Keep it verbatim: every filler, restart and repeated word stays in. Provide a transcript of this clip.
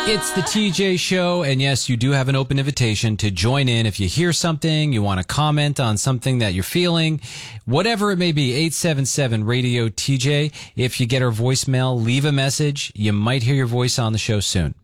It's the T J Show, and yes, you do have an open invitation to join in. If you hear something, you want to comment on something that you're feeling, whatever it may be, eight seven seven radio T J. If you get our voicemail, leave a message. You might hear your voice on the show soon.